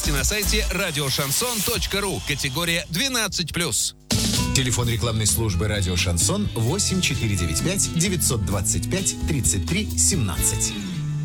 На сайте радиошансон.ру. Категория 12+. Телефон рекламной службы «Радио Шансон» 8495 925 33 17.